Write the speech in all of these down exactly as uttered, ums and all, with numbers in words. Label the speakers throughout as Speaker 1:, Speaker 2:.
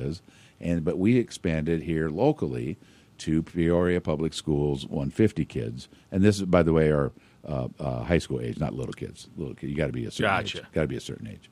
Speaker 1: is, and but we expanded here locally to Peoria Public Schools, one hundred fifty kids, and this is, by the way, our uh, uh, high school age, not little kids. Little kids, you got to be a certain
Speaker 2: gotcha.
Speaker 1: age. Got to be a certain age.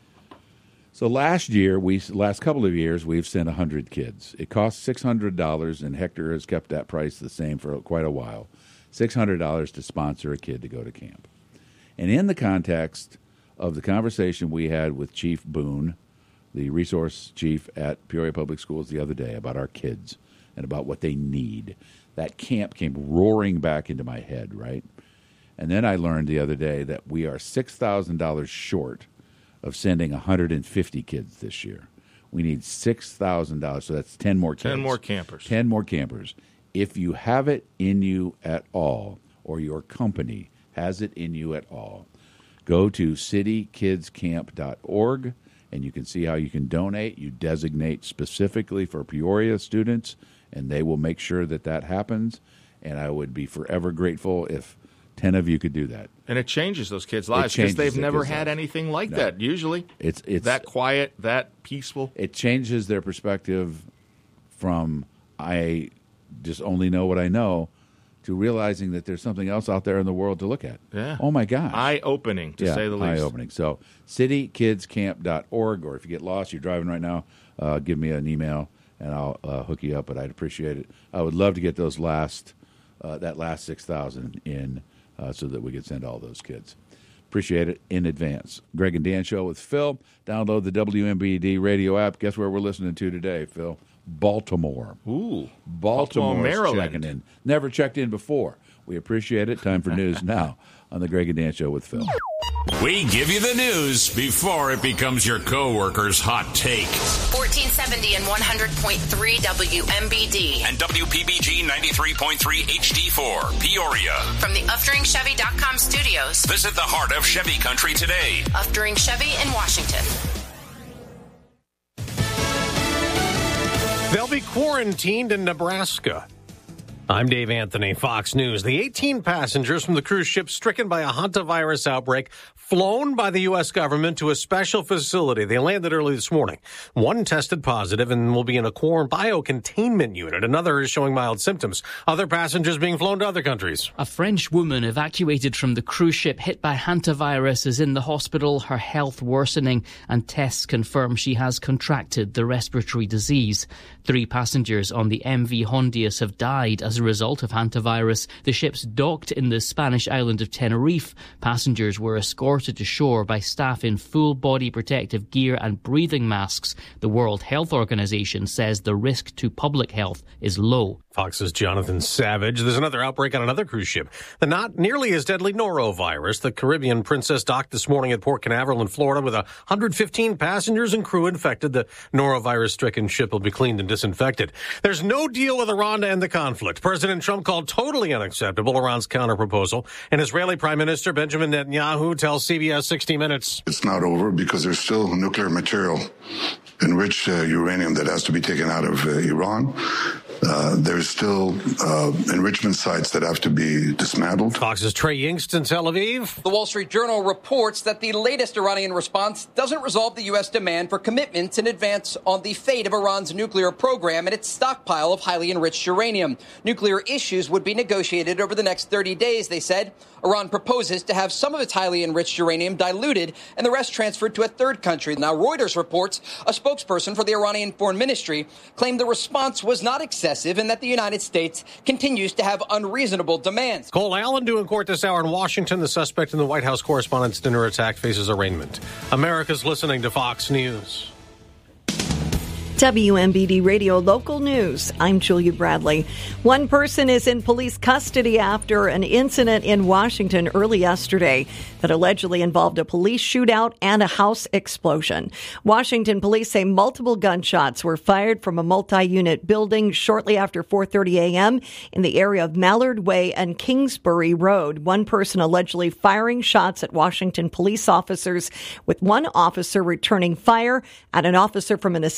Speaker 1: So last year, we last couple of years, we've sent one hundred kids. It costs six hundred dollars, and Hector has kept that price the same for quite a while. six hundred dollars to sponsor a kid to go to camp. And in the context of the conversation we had with Chief Boone, the resource chief at Peoria Public Schools the other day, about our kids and about what they need, that camp came roaring back into my head, right? And then I learned the other day that we are six thousand dollars short of sending one hundred fifty kids this year. We need six thousand dollars, so that's ten more kids.
Speaker 2: ten more campers.
Speaker 1: ten more campers. If you have it in you at all, or your company has it in you at all, go to city kids camp dot org, and you can see how you can donate. You designate specifically for Peoria students, and they will make sure that that happens. And I would be forever grateful if ten of you could do that.
Speaker 2: And it changes those kids' lives because they've
Speaker 1: the
Speaker 2: never
Speaker 1: kids'
Speaker 2: had
Speaker 1: lives.
Speaker 2: anything like
Speaker 1: No.
Speaker 2: that. Usually,
Speaker 1: It's it's
Speaker 2: that quiet, that peaceful.
Speaker 1: It changes their perspective from I just only know what I know to realizing that there's something else out there in the world to look at.
Speaker 2: Yeah.
Speaker 1: Oh, my gosh.
Speaker 2: Eye-opening, to
Speaker 1: yeah,
Speaker 2: say the least.
Speaker 1: Eye-opening. So city kids camp dot org, or if you get lost, you're driving right now, uh, give me an email, and I'll uh, hook you up, but I'd appreciate it. I would love to get those last, uh, that last six thousand in uh, so that we could send all those kids. Appreciate it in advance. Greg and Dan Show with Phil. Download the W M B D radio app. Guess where we're listening to today, Phil? Baltimore.
Speaker 2: Ooh.
Speaker 1: Baltimore,
Speaker 2: Baltimore, Maryland.
Speaker 1: checking in. Never checked in before. We appreciate it. Time for news now on the Greg and Dan Show with Phil.
Speaker 3: We give you the news before it becomes your coworker's hot take.
Speaker 4: fourteen seventy and one hundred point three W M B D.
Speaker 3: And W P B G ninety-three point three H D four, Peoria.
Speaker 4: From the Uftering Chevy dot com studios.
Speaker 3: Visit the heart of Chevy country today.
Speaker 4: Uftering Chevy in Washington.
Speaker 5: They'll be quarantined in Nebraska. I'm Dave Anthony, Fox News. The eighteen passengers from the cruise ship stricken by a hantavirus outbreak flown by the U S government to a special facility. They landed early this morning. One tested positive and will be in a quarantine biocontainment unit. Another is showing mild symptoms. Other passengers being flown to other countries.
Speaker 6: A French woman evacuated from the cruise ship hit by hantavirus is in the hospital, her health worsening, and tests confirm she has contracted the respiratory disease. Three passengers on the M V Hondius have died as a result of hantavirus. The ship's docked in the Spanish island of Tenerife. Passengers were escorted to shore by staff in full body protective gear and breathing masks. The World Health Organization says the risk to public health is low.
Speaker 5: Fox's Jonathan Savage. There's another outbreak on another cruise ship. The not nearly as deadly norovirus. The Caribbean Princess docked this morning at Port Canaveral in Florida with one hundred fifteen passengers and crew infected. The norovirus-stricken ship will be cleaned and disinfected. There's no deal with Iran to end the conflict. President Trump called totally unacceptable Iran's counterproposal. And Israeli Prime Minister Benjamin Netanyahu tells C B S sixty minutes.
Speaker 7: It's not over because there's still nuclear material, enriched uh, uranium that has to be taken out of uh, Iran. Uh, there's still uh, enrichment sites that have to be dismantled.
Speaker 5: Fox's Trey Yingst in Tel Aviv.
Speaker 8: The Wall Street Journal reports that the latest Iranian response doesn't resolve the U S demand for commitments in advance on the fate of Iran's nuclear program and its stockpile of highly enriched uranium. Nuclear issues would be negotiated over the next thirty days, they said. Iran proposes to have some of its highly enriched uranium diluted and the rest transferred to a third country. Now, Reuters reports a spokesperson for the Iranian Foreign Ministry claimed the response was not excessive and that the United States continues to have unreasonable demands.
Speaker 5: Cole Allen due in court this hour in Washington. The suspect in the White House Correspondents' Dinner attack faces arraignment. America's listening to Fox News.
Speaker 9: W M B D Radio Local News. I'm Julia Bradley. One person is in police custody after an incident in Washington early yesterday that allegedly involved a police shootout and a house explosion. Washington police say multiple gunshots were fired from a multi-unit building shortly after four thirty a.m. in the area of Mallard Way and Kingsbury Road. One person allegedly firing shots at Washington police officers, with one officer returning fire at an officer from an assisting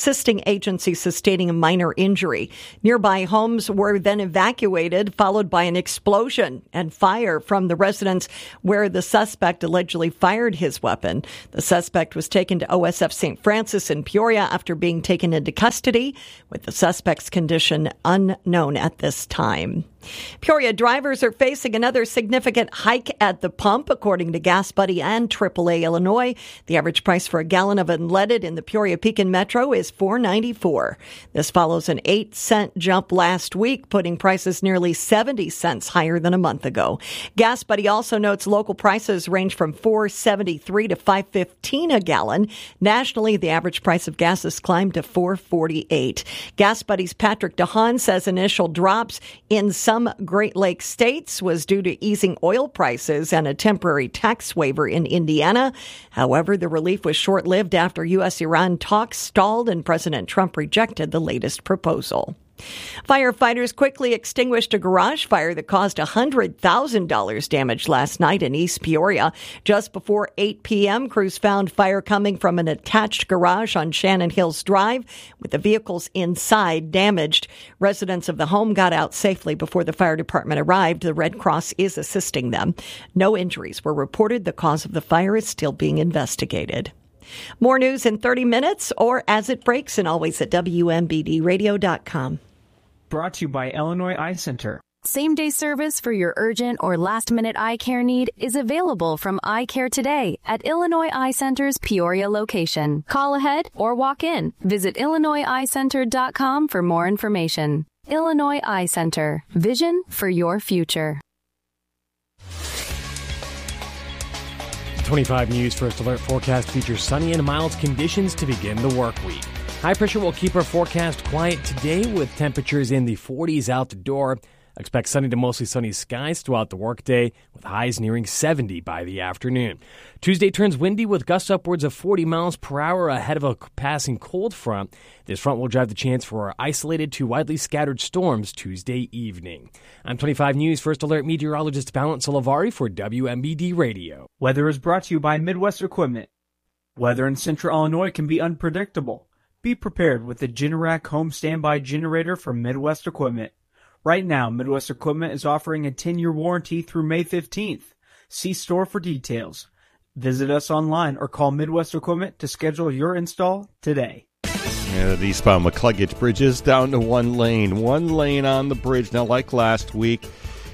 Speaker 9: agency sustaining a minor injury. Nearby homes were then evacuated, followed by an explosion and fire from the residence where the suspect allegedly fired his weapon. The suspect was taken to O S F Saint Francis in Peoria after being taken into custody, with the suspect's condition unknown at this time. Peoria drivers are facing another significant hike at the pump, according to Gas Buddy and triple A Illinois. The average price for a gallon of unleaded in the Peoria-Pekin Metro is four ninety-four. This follows an eight cent jump last week, putting prices nearly seventy cents higher than a month ago. Gas Buddy also notes local prices range from four seventy-three to five fifteen a gallon. Nationally, the average price of gas has climbed to four forty-eight. Gas Buddy's Patrick DeHaan says initial drops in some Some Great Lakes states was due to easing oil prices and a temporary tax waiver in Indiana. However, the relief was short-lived after U S Iran talks stalled and President Trump rejected the latest proposal. Firefighters quickly extinguished a garage fire that caused one hundred thousand dollars damage last night in East Peoria. Just before eight p.m., crews found fire coming from an attached garage on Shannon Hills Drive, with the vehicles inside damaged. Residents of the home got out safely before the fire department arrived. The Red Cross is assisting them. No injuries were reported. The cause of the fire is still being investigated. More news in thirty minutes or as it breaks, and always at W M B D radio dot com.
Speaker 10: Brought to you by Illinois Eye Center.
Speaker 11: Same-day service for your urgent or last-minute eye care need is available from Eye Care Today at Illinois Eye Center's Peoria location. Call ahead or walk in. Visit Illinois Eye Center dot com for more information. Illinois Eye Center. Vision for your future.
Speaker 12: twenty-five News First Alert forecast features sunny and mild conditions to begin the work week. High pressure will keep our forecast quiet today with temperatures in the forties out the door. Expect sunny to mostly sunny skies throughout the workday with highs nearing seventy by the afternoon. Tuesday turns windy with gusts upwards of forty miles per hour ahead of a passing cold front. This front will drive the chance for isolated to widely scattered storms Tuesday evening. I'm twenty-five News First Alert meteorologist Valent Salavari for W M B D Radio.
Speaker 10: Weather is brought to you by Midwest Equipment. Weather in Central Illinois can be unpredictable. Be prepared with the Generac Home Standby Generator from Midwest Equipment. Right now, Midwest Equipment is offering a ten-year warranty through May fifteenth. See store for details. Visit us online or call Midwest Equipment to schedule your install today.
Speaker 13: Yeah, the eastbound McCluggage Bridge is down to one lane. One lane on the bridge now, like last week.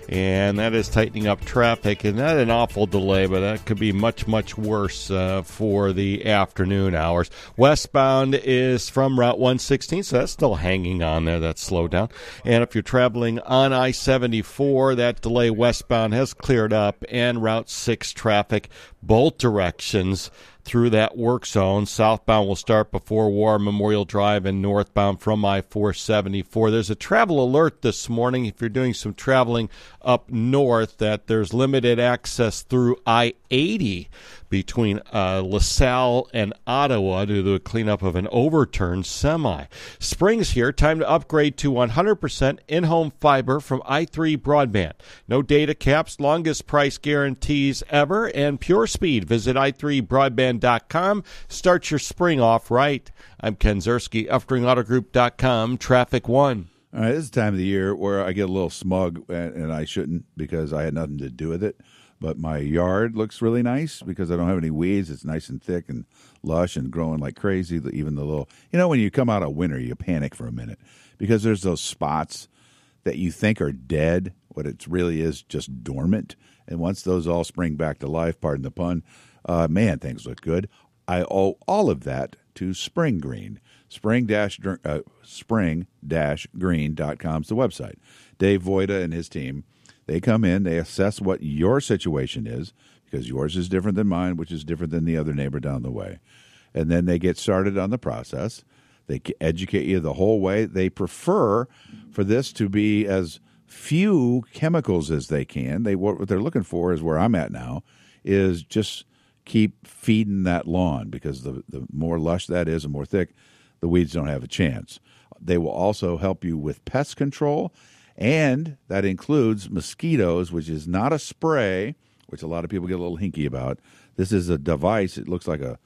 Speaker 13: And that is tightening up traffic, and not an awful delay, but that could be much, much worse uh, for the afternoon hours. Westbound is from Route one sixteen, so that's still hanging on there. That's slowed down. And if you're traveling on I seventy-four, that delay westbound has cleared up, and Route six traffic, both directions through that work zone. Southbound will start before War Memorial Drive, and northbound from I four seventy-four. There's a travel alert this morning if you're doing some traveling up north that there's limited access through I eighty between uh, LaSalle and Ottawa due to the cleanup of an overturned semi. Spring's here. Time to upgrade to one hundred percent in-home fiber from i three Broadband. No data caps, longest price guarantees ever, and pure speed. Visit i three broadband dot com. Start your spring off right. I'm Ken Zerski, Uftring Auto Group dot com, Traffic One.
Speaker 1: All right, this is the time of the year where I get a little smug, and I shouldn't because I had nothing to do with it. But my yard looks really nice because I don't have any weeds. It's nice and thick and lush and growing like crazy. Even the little, you know, when you come out of winter, you panic for a minute because there's those spots that you think are dead. What it really is just dormant. And once those all spring back to life, pardon the pun, uh, man, things look good. I owe all of that to Spring Green. Spring dash uh, spring dash green dot com is the website. Dave Voida and his team, they come in, they assess what your situation is, because yours is different than mine, which is different than the other neighbor down the way. And then they get started on the process. They educate you the whole way. They prefer for this to be as few chemicals as they can. They what they're looking for is where I'm at now, is just keep feeding that lawn, because the, the more lush that is and more thick, the weeds don't have a chance. They will also help you with pest control, and that includes mosquitoes, which is not a spray, which a lot of people get a little hinky about. This is a device. It looks like a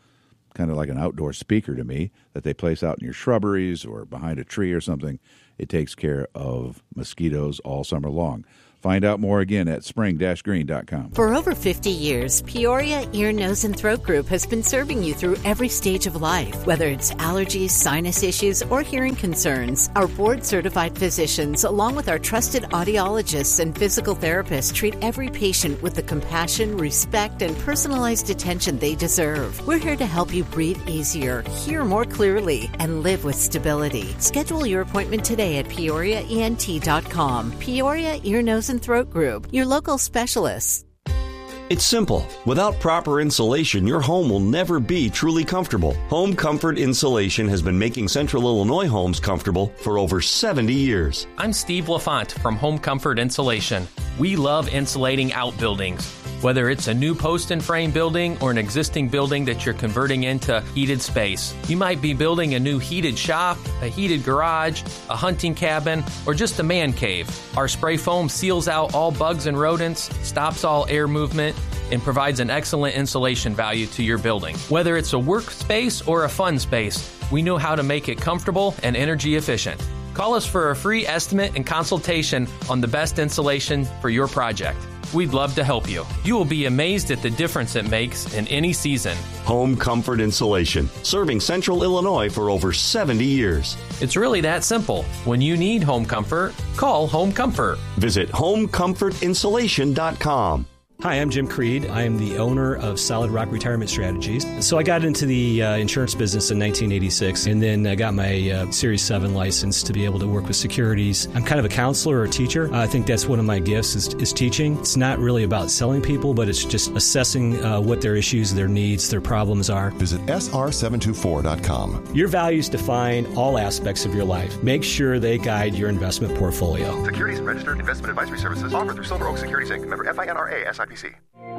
Speaker 1: kind of like an outdoor speaker to me that they place out in your shrubberies or behind a tree or something. It takes care of mosquitoes all summer long. Find out more again at spring dash green dot com.
Speaker 14: For over fifty years, Peoria Ear, Nose, and Throat Group has been serving you through every stage of life, whether it's allergies, sinus issues, or hearing concerns. Our board-certified physicians, along with our trusted audiologists and physical therapists, treat every patient with the compassion, respect, and personalized attention they deserve. We're here to help you breathe easier, hear more clearly, and live with stability. Schedule your appointment today at peoria E N T dot com. Peoria Ear, Nose, and Throat Group, your local specialists.
Speaker 15: It's simple. Without proper insulation, your home will never be truly comfortable. Home Comfort Insulation has been making Central Illinois homes comfortable for over seventy years.
Speaker 16: I'm Steve LaFont from Home Comfort Insulation. We love insulating outbuildings. Whether it's a new post and frame building or an existing building that you're converting into heated space. You might be building a new heated shop, a heated garage, a hunting cabin, or just a man cave. Our spray foam seals out all bugs and rodents, stops all air movement, and provides an excellent insulation value to your building. Whether it's a workspace or a fun space, we know how to make it comfortable and energy efficient. Call us for a free estimate and consultation on the best insulation for your project. We'd love to help you. You will be amazed at the difference it makes in any season.
Speaker 15: Home Comfort Insulation, serving Central Illinois for over seventy years.
Speaker 16: It's really that simple. When you need home comfort, call Home Comfort.
Speaker 15: Visit home comfort insulation dot com.
Speaker 17: Hi, I'm Jim Creed. I am the owner of Solid Rock Retirement Strategies. So I got into the uh, insurance business in nineteen eighty-six, and then I got my uh, Series seven license to be able to work with securities. I'm kind of a counselor or a teacher. I think that's one of my gifts is, is teaching. It's not really about selling people, but it's just assessing uh, what their issues, their needs, their problems are.
Speaker 18: Visit S R seven two four dot com.
Speaker 17: Your values define all aspects of your life. Make sure they guide your investment portfolio.
Speaker 19: Securities and registered investment advisory services offered through Silver Oak Securities, Incorporated. Member F I N R A S I P C.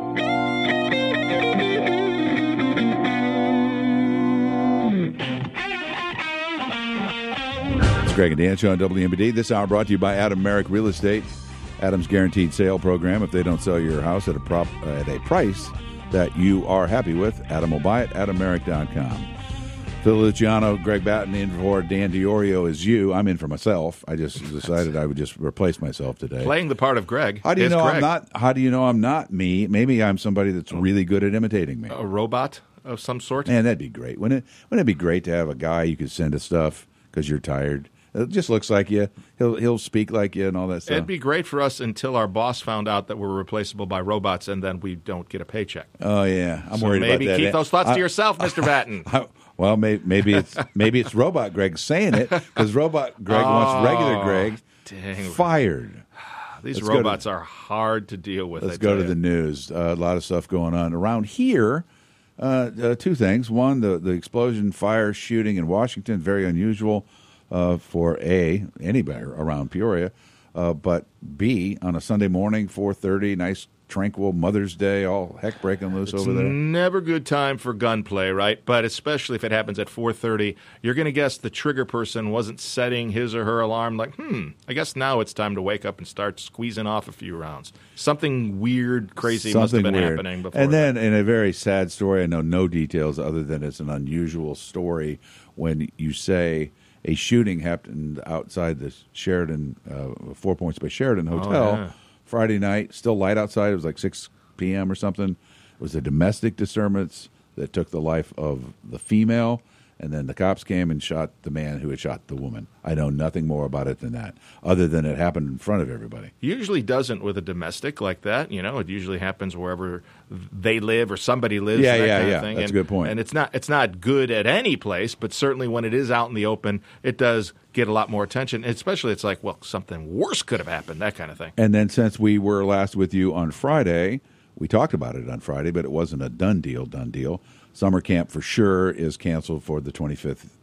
Speaker 1: It's Greg and Dan Show on W M B D. This hour brought to you by Adam Merrick Real Estate. Adam's Guaranteed Sale Program. If they don't sell your house at a prop uh, at a price that you are happy with, Adam will buy it. Adam Merrick dot com. Phil Luciano, Greg Batten in for Dan DiOrio is you. I'm in for myself. I just decided I would just replace myself today.
Speaker 2: Playing the part of Greg.
Speaker 1: How do you know
Speaker 2: Greg.
Speaker 1: I'm not? How do you know I'm not me? Maybe I'm somebody that's really good at imitating me.
Speaker 2: A robot of some sort.
Speaker 1: Man, that'd be great. Wouldn't it? Wouldn't it be great to have a guy you could send us stuff because you're tired? It just looks like you. He'll he'll speak like you and all that stuff.
Speaker 2: It'd be great for us until our boss found out that we're replaceable by robots, and then we don't get a paycheck.
Speaker 1: Oh yeah, I'm
Speaker 2: so
Speaker 1: worried
Speaker 2: maybe
Speaker 1: about that.
Speaker 2: Maybe keep those thoughts
Speaker 1: I,
Speaker 2: to yourself, Mister Batten.
Speaker 1: I, Well, maybe, maybe it's maybe it's Robot Greg saying it because Robot Greg
Speaker 2: oh,
Speaker 1: wants regular Greg
Speaker 2: dang.
Speaker 1: fired.
Speaker 2: These
Speaker 1: let's
Speaker 2: robots
Speaker 1: to,
Speaker 2: are hard to deal with.
Speaker 1: Let's
Speaker 2: I
Speaker 1: go to
Speaker 2: you.
Speaker 1: the news. Uh, a lot of stuff going on around here. Uh, uh, two things. One, the, the explosion, fire, shooting in Washington, very unusual uh, for A, anybody around Peoria. Uh, but B, on a Sunday morning, four thirty, nice tranquil Mother's Day, all heck breaking loose
Speaker 2: it's
Speaker 1: over there.
Speaker 2: Never good time for gunplay, right? But especially if it happens at four thirty, you're going to guess the trigger person wasn't setting his or her alarm like, hmm, I guess now it's time to wake up and start squeezing off a few rounds. Something weird, crazy
Speaker 1: Something
Speaker 2: must have been
Speaker 1: weird.
Speaker 2: happening before.
Speaker 1: And then
Speaker 2: that.
Speaker 1: in a very sad story, I know no details other than it's an unusual story when you say a shooting happened outside the Sheridan, uh, Four Points by Sheridan Hotel.
Speaker 2: Oh, yeah.
Speaker 1: Friday night, still light outside. It was like six p.m. or something. It was a domestic disturbance that took the life of the female, and then the cops came and shot the man who had shot the woman. I know nothing more about it than that, other than it happened in front of everybody.
Speaker 2: Usually doesn't with a domestic like that. You know, it usually happens wherever they live or somebody lives.
Speaker 1: Yeah,
Speaker 2: that
Speaker 1: yeah,
Speaker 2: kind
Speaker 1: yeah.
Speaker 2: Of thing.
Speaker 1: That's
Speaker 2: and,
Speaker 1: a good point.
Speaker 2: And it's not it's not good at any place, but certainly when it is out in the open, it does get a lot more attention. Especially, it's like, well, something worse could have happened. That kind of thing.
Speaker 1: And then since we were last with you on Friday, we talked about it on Friday, but it wasn't a done deal. Done deal. Summer camp for sure is canceled for the twenty-fifth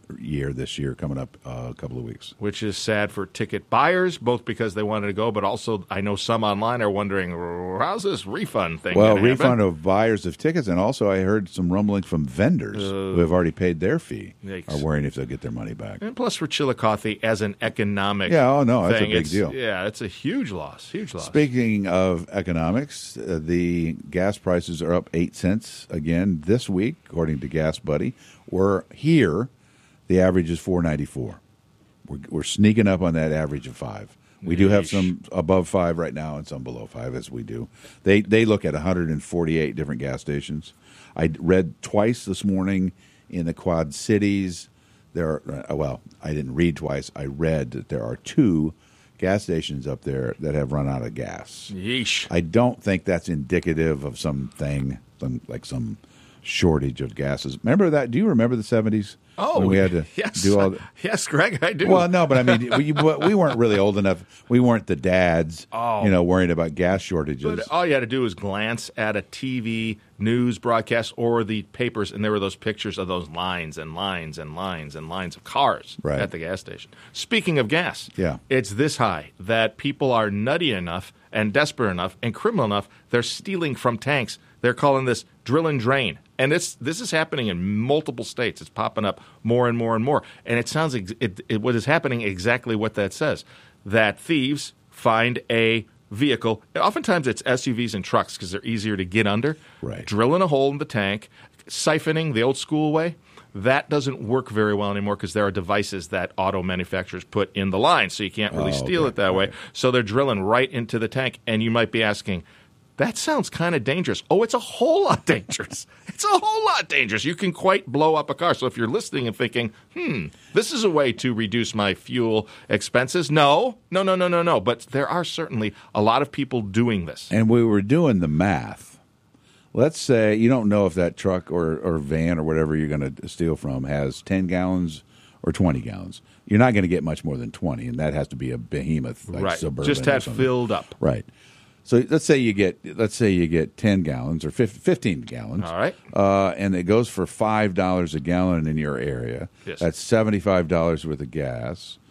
Speaker 1: year this year coming up uh, a couple of weeks.
Speaker 2: Which is sad for ticket buyers, both because they wanted to go, but also I know some online are wondering, how's this refund thing
Speaker 1: Well,
Speaker 2: gonna
Speaker 1: refund
Speaker 2: happen?
Speaker 1: of buyers of tickets, and also I heard some rumblings from vendors
Speaker 2: Uh,
Speaker 1: who have already paid their fee
Speaker 2: Yikes.
Speaker 1: are worrying if they'll get their money back.
Speaker 2: And plus for Chillicothe as an economic
Speaker 1: Yeah, oh, no, that's a
Speaker 2: thing,
Speaker 1: big
Speaker 2: it's-
Speaker 1: deal.
Speaker 2: Yeah, it's a huge loss, huge loss.
Speaker 1: Speaking of economics, uh, the gas prices are up eight cents again this week, according to Gas Buddy. We're here, the average is four ninety-four. We're, we're sneaking up on that average of five. We do have some above five right now and some below five, as we do. They they look at one hundred forty-eight different gas stations. I read twice this morning in the Quad Cities. There, are, uh, well, I didn't read twice. I read that there are two gas stations up there that have run out of gas.
Speaker 2: Yeesh.
Speaker 1: I don't think that's indicative of something, some like some shortage of gases. Remember that? Do you remember the seventies?
Speaker 2: Oh,
Speaker 1: when we had to
Speaker 2: yes.
Speaker 1: do all. The,
Speaker 2: yes, Greg, I do.
Speaker 1: well, no, but I mean, we, we weren't really old enough. We weren't the dads,
Speaker 2: Oh.
Speaker 1: you know, worrying about gas shortages.
Speaker 2: But all you had to do was glance at a T V news broadcast or the papers, and there were those pictures of those lines and lines and lines and lines of cars
Speaker 1: Right.
Speaker 2: at the gas station. Speaking of gas,
Speaker 1: Yeah.
Speaker 2: it's this high that people are nutty enough and desperate enough and criminal enough, they're stealing from tanks. They're calling this drill and drain. And this this is happening in multiple states. It's popping up more and more and more. And it sounds ex- it, it, what is happening exactly what that says, that thieves find a vehicle. Oftentimes it's S U Vs and trucks because they're easier to get under.
Speaker 1: Right.
Speaker 2: Drilling a hole in the tank, siphoning the old school way. That doesn't work very well anymore because there are devices that auto manufacturers put in the line, so you can't really
Speaker 1: Oh,
Speaker 2: steal
Speaker 1: okay.
Speaker 2: it that way. So they're drilling right into the tank, and you might be asking, that sounds kind of dangerous. Oh, it's a whole lot dangerous. It's a whole lot dangerous. You can quite blow up a car. So if you're listening and thinking, hmm, this is a way to reduce my fuel expenses, no, no, no, no, no, no. But there are certainly a lot of people doing this.
Speaker 1: And we were doing the math. Let's say you don't know if that truck or, or van or whatever you're going to steal from has ten gallons or twenty gallons. You're not going to get much more than twenty, and that has to be a behemoth like
Speaker 2: Right.
Speaker 1: Suburban.
Speaker 2: Just
Speaker 1: or
Speaker 2: had
Speaker 1: something.
Speaker 2: filled up.
Speaker 1: Right. So let's say you get let's say you get ten gallons or fifteen gallons.
Speaker 2: All right.
Speaker 1: Uh, and it goes for five dollars a gallon in your area.
Speaker 2: Yes.
Speaker 1: That's seventy-five dollars worth of gas.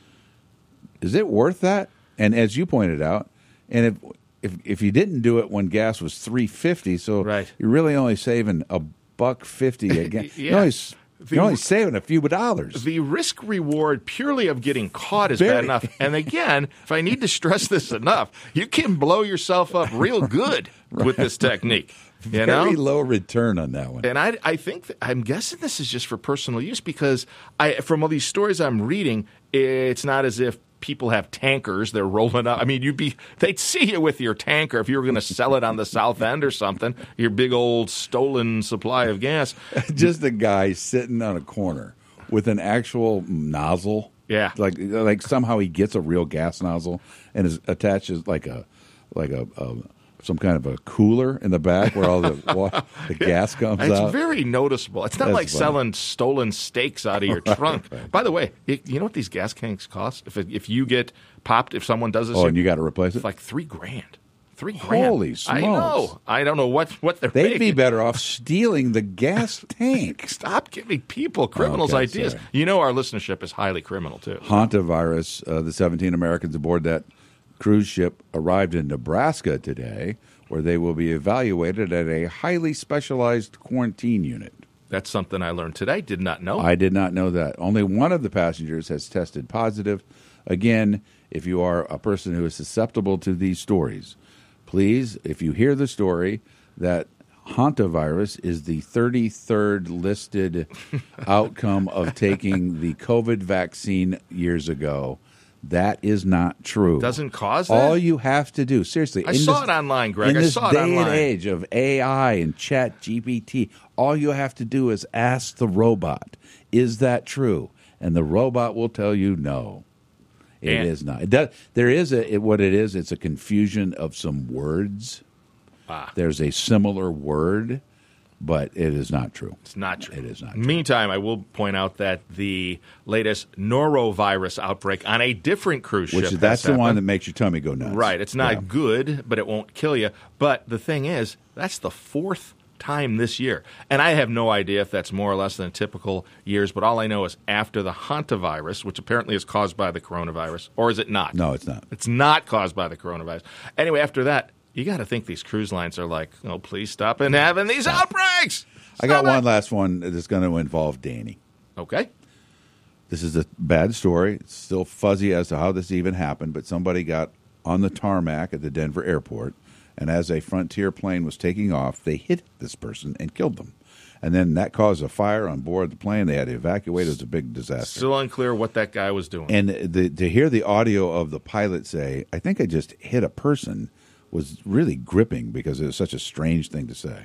Speaker 1: Is it worth that? And as you pointed out, and if if if you didn't do it when gas was three fifty, so
Speaker 2: Right.
Speaker 1: you're really only saving a buck fifty again.
Speaker 2: Yeah.
Speaker 1: You're only, s-
Speaker 2: The-
Speaker 1: you're only saving a few dollars.
Speaker 2: The risk reward purely of getting caught is
Speaker 1: Very.
Speaker 2: bad enough. And again, if I need to stress this enough, you can blow yourself up real good with this technique. You know?
Speaker 1: Very low return on that one.
Speaker 2: And I, I think that, I'm guessing this is just for personal use because I, from all these stories I'm reading, it's not as if people have tankers they're rolling up. I mean, you'd be they'd see you with your tanker if you were going to sell it on the South End or something. Your big old stolen supply of gas.
Speaker 1: Just a guy sitting on a corner with an actual nozzle.
Speaker 2: Yeah.
Speaker 1: like like somehow he gets a real gas nozzle and is attaches like a like a, a some kind of a cooler in the back where all the wa- the gas comes
Speaker 2: It's
Speaker 1: out.
Speaker 2: very noticeable. It's not
Speaker 1: That's
Speaker 2: like
Speaker 1: funny.
Speaker 2: selling stolen steaks out of your
Speaker 1: Right,
Speaker 2: trunk.
Speaker 1: right.
Speaker 2: By the way, you, you know what these gas tanks cost? If it, if you get popped, if someone does this,
Speaker 1: Oh,
Speaker 2: here,
Speaker 1: and you got to replace it.
Speaker 2: it's like three grand. Three grand.
Speaker 1: Holy
Speaker 2: I
Speaker 1: smokes.
Speaker 2: know. I don't know what what they're.
Speaker 1: They'd be
Speaker 2: making.
Speaker 1: better off stealing the gas tank.
Speaker 2: Stop giving people criminals
Speaker 1: Okay,
Speaker 2: ideas.
Speaker 1: sorry.
Speaker 2: You know our listenership is highly criminal too.
Speaker 1: Hantavirus, uh, the seventeen Americans aboard that cruise ship arrived in Nebraska today, where they will be evaluated at a highly specialized quarantine unit.
Speaker 2: That's something I learned today. Did not know.
Speaker 1: I did not know that. Only one of the passengers has tested positive. Again, if you are a person who is susceptible to these stories, please, if you hear the story that hantavirus is the thirty-third listed outcome of taking the COVID vaccine years ago, that is not true.
Speaker 2: Doesn't cause that?
Speaker 1: All you have to do, seriously.
Speaker 2: I
Speaker 1: in
Speaker 2: saw
Speaker 1: this-
Speaker 2: it online, Greg.
Speaker 1: In
Speaker 2: I
Speaker 1: this
Speaker 2: saw it
Speaker 1: day
Speaker 2: online.
Speaker 1: and age of A I and Chat G P T, all you have to do is ask the robot, is that true? And the robot will tell you no. It
Speaker 2: And-
Speaker 1: is not. It does, there is a it, what it is. It's a confusion of some words.
Speaker 2: Ah.
Speaker 1: There's a similar word, but it is not true.
Speaker 2: It's not true.
Speaker 1: It is not true.
Speaker 2: Meantime, I will point out that the latest norovirus outbreak on a different cruise
Speaker 1: Which
Speaker 2: ship.
Speaker 1: is, that's
Speaker 2: has
Speaker 1: the one that
Speaker 2: happened.
Speaker 1: makes your tummy go nuts.
Speaker 2: Right. It's not
Speaker 1: Yeah.
Speaker 2: good, but it won't kill you. But the thing is, that's the fourth time this year. And I have no idea if that's more or less than typical years, but all I know is after the hantavirus, which apparently is caused by the coronavirus, or is it not?
Speaker 1: No, it's not.
Speaker 2: It's not caused by the coronavirus. Anyway, after that, you got to think these cruise lines are like, oh, please stop and having these stop. outbreaks. Stop
Speaker 1: I got
Speaker 2: it.
Speaker 1: one last one that's going to involve Danny.
Speaker 2: Okay.
Speaker 1: This is a bad story. It's still fuzzy as to how this even happened, but somebody got on the tarmac at the Denver airport, and as a Frontier plane was taking off, they hit this person and killed them. And then that caused a fire on board the plane. They had to evacuate. It was a big disaster.
Speaker 2: Still unclear what that guy was doing.
Speaker 1: And the, to hear the audio of the pilot say, I think I just hit a person, was really gripping because it was such a strange thing to say.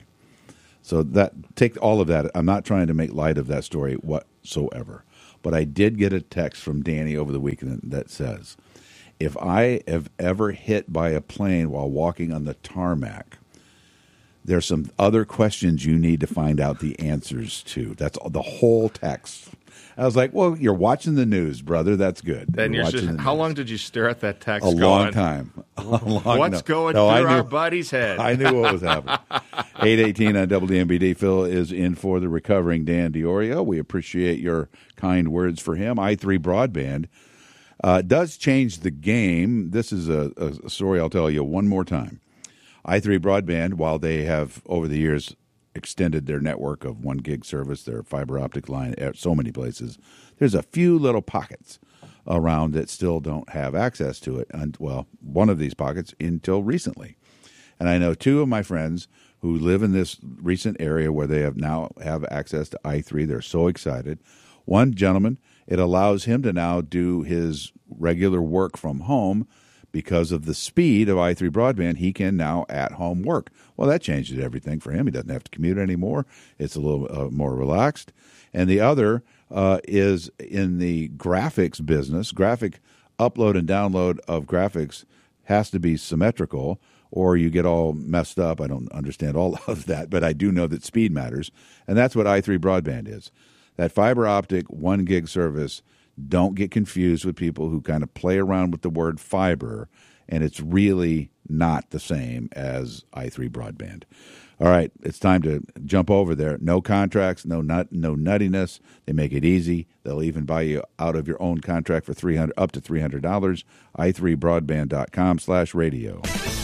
Speaker 1: So that take all of that. I'm not trying to make light of that story whatsoever. But I did get a text from Danny over the weekend that says, if I have ever hit by a plane while walking on the tarmac, there's some other questions you need to find out the answers to. That's the whole text. I was like, well, you're watching the news, brother. That's good.
Speaker 2: And
Speaker 1: you're
Speaker 2: you're just, how
Speaker 1: news.
Speaker 2: long did you stare at that text?
Speaker 1: A
Speaker 2: going,
Speaker 1: long time. A long,
Speaker 2: What's
Speaker 1: no.
Speaker 2: going
Speaker 1: no,
Speaker 2: through
Speaker 1: knew,
Speaker 2: our buddy's head?
Speaker 1: I knew what was happening. eight eighteen on W M B D. Phil is in for the recovering Dan Diorio. We appreciate your kind words for him. I three Broadband uh, does change the game. This is a, a story I'll tell you one more time. I three Broadband, while they have over the years extended their network of one gig service, their fiber optic line at so many places, there's a few little pockets around that still don't have access to it. And well, one of these pockets until recently. And I know two of my friends who live in this recent area where they have now have access to I three. They're so excited. One gentleman, it allows him to now do his regular work from home because of the speed of I three Broadband. He can now at home work. Well, that changes everything for him. He doesn't have to commute anymore. It's a little uh, more relaxed. And the other uh, is in the graphics business. Graphic upload and download of graphics has to be symmetrical, or you get all messed up. I don't understand all of that, but I do know that speed matters. And that's what I three Broadband is. That fiber optic one gig service, don't get confused with people who kind of play around with the word fiber, and it's really not the same as I three Broadband. All right, it's time to jump over there. No contracts, no nut, no nuttiness. They make it easy. They'll even buy you out of your own contract for three hundred up to three hundred dollars. i three broadband dot com slash radio.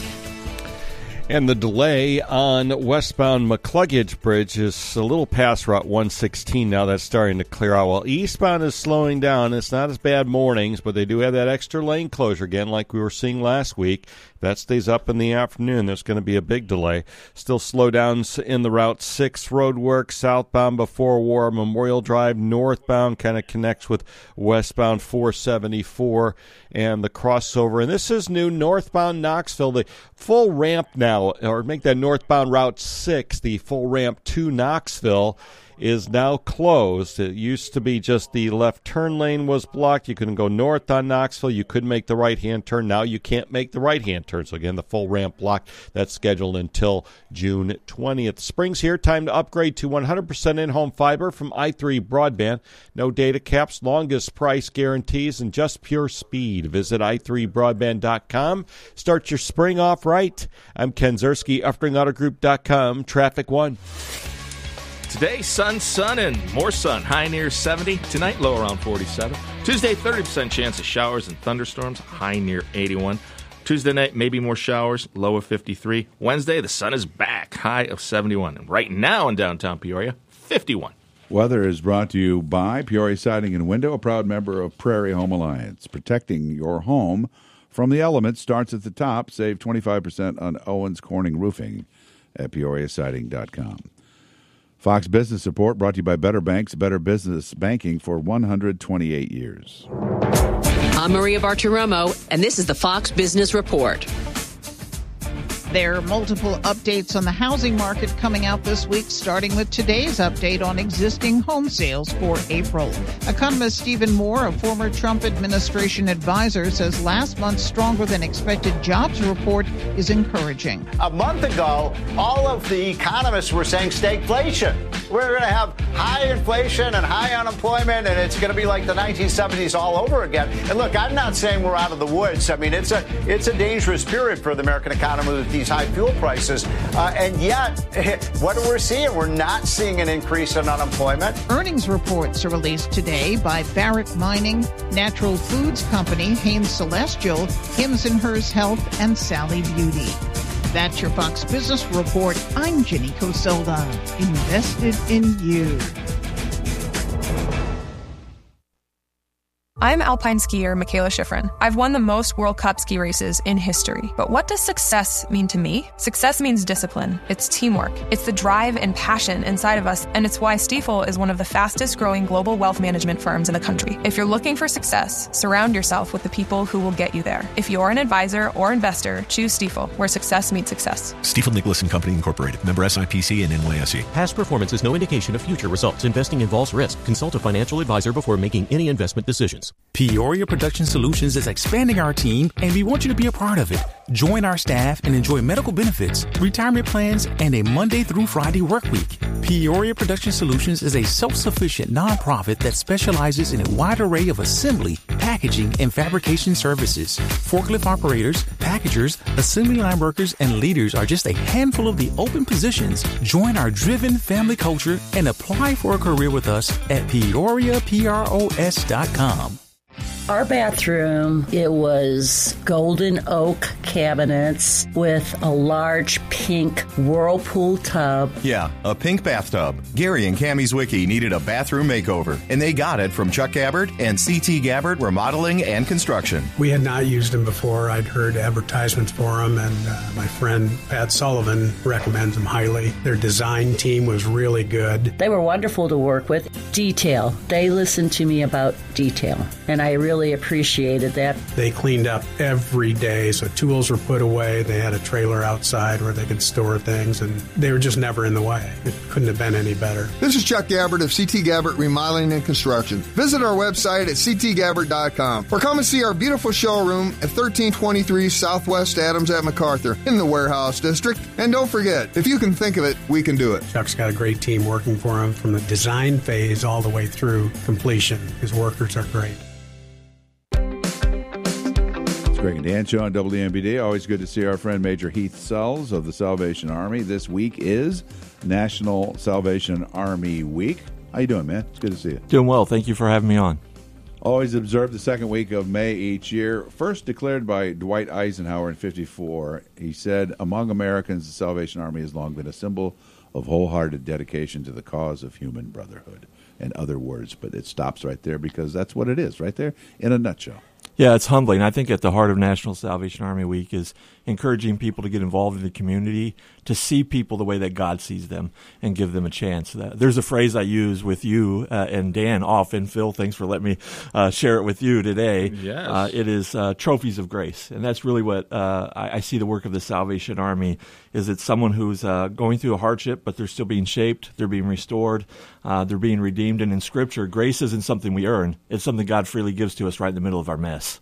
Speaker 13: And the delay on westbound McCluggage Bridge is a little past Route one sixteen now. That's starting to clear out. While eastbound is slowing down, it's not as bad mornings, but they do have that extra lane closure again like we were seeing last week. If that stays up in the afternoon, there's going to be a big delay. Still slowdowns in the Route six road work, southbound before War Memorial Drive. Northbound kind of connects with westbound four seventy-four and the crossover. And this is new, northbound Knoxville. The full ramp now, or make that northbound Route six, the full ramp to Knoxville, is now closed. It used to be just the left turn lane was blocked. You couldn't go north on Knoxville. You couldn't make the right-hand turn. Now you can't make the right-hand turn. So, again, the full ramp blocked. That's scheduled until June twentieth. Spring's here. Time to upgrade to one hundred percent in-home fiber from I three Broadband. No data caps, longest price guarantees, and just pure speed. Visit i three broadband dot com. Start your spring off right. I'm Ken Zerski, Uftring Auto Group dot com. Traffic one.
Speaker 2: Today, sun, sun, and more sun. High near seventy. Tonight, low around forty-seven. Tuesday, thirty percent chance of showers and thunderstorms. High near eighty-one. Tuesday night, maybe more showers. Low of fifty-three. Wednesday, the sun is back. High of seventy-one. And right now in downtown Peoria, fifty-one.
Speaker 1: Weather is brought to you by Peoria Siding and Window, a proud member of Prairie Home Alliance. Protecting your home from the elements starts at the top. Save twenty-five percent on Owens Corning Roofing at peoria siding dot com. Fox Business Report brought to you by Better Banks, Better Business Banking for one hundred twenty-eight years.
Speaker 20: I'm Maria Bartiromo, and this is the Fox Business Report.
Speaker 21: There are multiple updates on the housing market coming out this week, starting with today's update on existing home sales for April. Economist Stephen Moore, a former Trump administration advisor, says last month's stronger-than-expected jobs report is encouraging.
Speaker 22: A month ago, all of the economists were saying stagflation. We're going to have high inflation and high unemployment, and it's going to be like the nineteen seventies all over again. And look, I'm not saying we're out of the woods. I mean, it's a it's a dangerous period for the American economy with these high fuel prices. Uh, and yet, what are we seeing? We're not seeing an increase in unemployment.
Speaker 21: Earnings reports are released today by Barrick Mining, Natural Foods Company, Hanes Celestial, Hims and Hers Health, and Sally Beauty. That's your Fox Business Report. I'm Jenny Cosolda. Invested in you.
Speaker 3: I'm alpine skier Michaela Schifrin. I've won the most World Cup ski races in history. But what does success mean to me? Success means discipline. It's teamwork. It's the drive and passion inside of us, and it's why Stifel is one of the fastest growing global wealth management firms in the country. If you're looking for success, surround yourself with the people who will get you there. If you're an advisor or investor, choose Stifel, where success meets success.
Speaker 4: Stifel Nicholas and Company Incorporated. Member S I P C and N Y S E.
Speaker 23: Past performance is no indication of future results. Investing involves risk. Consult a financial advisor before making any investment decisions.
Speaker 24: Peoria Production Solutions is expanding our team, and we want you to be a part of it. Join our staff and enjoy medical benefits, retirement plans, and a Monday through Friday work week. Peoria Production Solutions is a self-sufficient nonprofit that specializes in a wide array of assembly, packaging, and fabrication services. Forklift operators, packagers, assembly line workers, and leaders are just a handful of the open positions. Join our driven family culture and apply for a career with us at peoria pros dot com.
Speaker 25: Our bathroom, it was golden oak cabinets with a large pink Whirlpool tub.
Speaker 26: Yeah, a pink bathtub. Gary and Cammie Zwicky needed a bathroom makeover, and they got it from Chuck Gabbard and C T Gabbard Remodeling and Construction.
Speaker 27: We had not used them before. I'd heard advertisements for them, and uh, my friend Pat Sullivan recommends them highly. Their design team was really good.
Speaker 25: They were wonderful to work with. Detail. They listened to me about detail, and I really appreciated that.
Speaker 27: They cleaned up every day, so tools were put away. They had a trailer outside where they could store things, and they were just never in the way. It couldn't have been any better.
Speaker 28: This is Chuck Gabbard of C T Gabbard Remodeling and Construction. Visit our website at c t gabbard dot com or come and see our beautiful showroom at thirteen twenty-three Southwest Adams at MacArthur in the Warehouse District. And don't forget, if you can think of it, we can do it.
Speaker 27: Chuck's got a great team working for him from the design phase all the way through completion. His workers are great.
Speaker 1: Greg and Dan Show on W M B D. Always good to see our friend Major Heath Sells of the Salvation Army. This week is National Salvation Army Week. How you doing, man? It's good to see you.
Speaker 29: Doing well. Thank you for having me on.
Speaker 1: Always observed the second week of May each year. First declared by Dwight Eisenhower in fifty-four, he said, among Americans, the Salvation Army has long been a symbol of wholehearted dedication to the cause of human brotherhood. And other words, but it stops right there because that's what it is, right there, in a nutshell.
Speaker 29: Yeah, it's humbling. I think at the heart of National Salvation Army Week is encouraging people to get involved in the community, to see people the way that God sees them and give them a chance. There's a phrase I use with you uh, and Dan often. Phil, thanks for letting me uh, share it with you today.
Speaker 2: Yes.
Speaker 29: Uh, it is uh, trophies of grace. And that's really what uh, I, I see the work of the Salvation Army is. It's someone who's uh, going through a hardship, but they're still being shaped, they're being restored, uh, they're being redeemed. And in Scripture, grace isn't something we earn. It's something God freely gives to us right in the middle of our mess.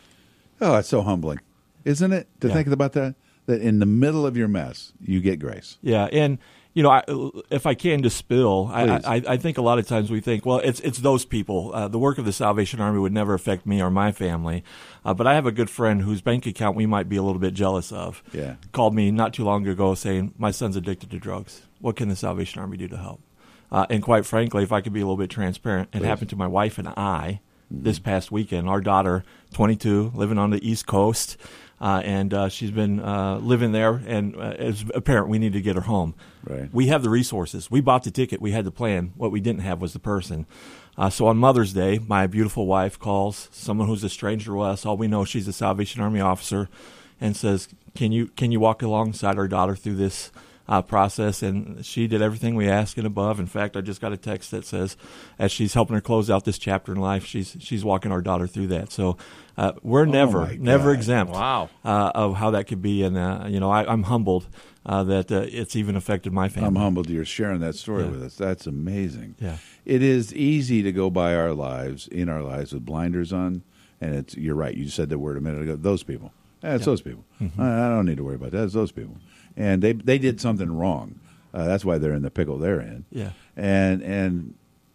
Speaker 1: Oh, it's so humbling, isn't it, to
Speaker 29: yeah.
Speaker 1: think about that? That in the middle of your mess, you get grace.
Speaker 29: Yeah, and you know, I, if I can just spill, I, I, I think a lot of times we think, well, it's it's those people. Uh, the work of the Salvation Army would never affect me or my family. Uh, but I have a good friend whose bank account we might be a little bit jealous of.
Speaker 1: Yeah,
Speaker 29: called me not too long ago saying, my son's addicted to drugs. What can the Salvation Army do to help? Uh, and quite frankly, if I could be a little bit transparent, it
Speaker 1: Please.
Speaker 29: happened to my wife and I. This past weekend, our daughter, twenty-two, living on the East Coast, uh, and uh, she's been uh, living there. And uh, as a parent, we need to get her home.
Speaker 1: Right.
Speaker 29: We have the resources. We bought the ticket. We had the plan. What we didn't have was the person. Uh, so on Mother's Day, my beautiful wife calls someone who's a stranger to us. All we know, she's a Salvation Army officer, and says, "Can you can you walk alongside our daughter through this?" Uh, process, and she did everything we asked and above. In fact, I just got a text that says, as she's helping her close out this chapter in life, she's she's walking our daughter through that. So uh, we're never
Speaker 1: oh
Speaker 29: never exempt
Speaker 2: wow.
Speaker 29: uh, of how that could be. And uh, you know, I, I'm humbled uh, that uh, it's even affected my family.
Speaker 1: I'm humbled you're sharing that story
Speaker 29: Yeah.
Speaker 1: with us. That's amazing.
Speaker 29: Yeah.
Speaker 1: It is easy to go by our lives, in our lives, with blinders on, and it's you're right. You said the word a minute ago. Those people. Eh, it's
Speaker 29: Yeah.
Speaker 1: those people.
Speaker 29: Mhm.
Speaker 1: I, I don't need to worry about that. It's those people. And they they did something wrong. Uh, that's why they're in the pickle they're in.
Speaker 29: Yeah.
Speaker 1: And and